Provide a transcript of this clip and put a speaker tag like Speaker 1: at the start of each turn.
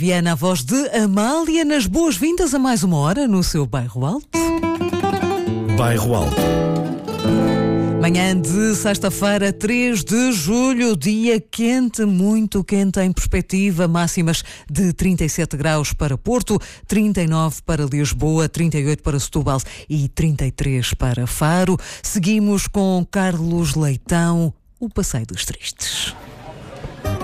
Speaker 1: Viana, a voz de Amália, nas boas-vindas a mais uma hora no seu Bairro Alto.
Speaker 2: Bairro Alto.
Speaker 1: Manhã de sexta-feira, 3 de julho, dia quente, muito quente em perspectiva, máximas de 37 graus para Porto, 39 para Lisboa, 38 para Setúbal e 33 para Faro. Seguimos com Carlos Leitão, o Passeio dos Tristes.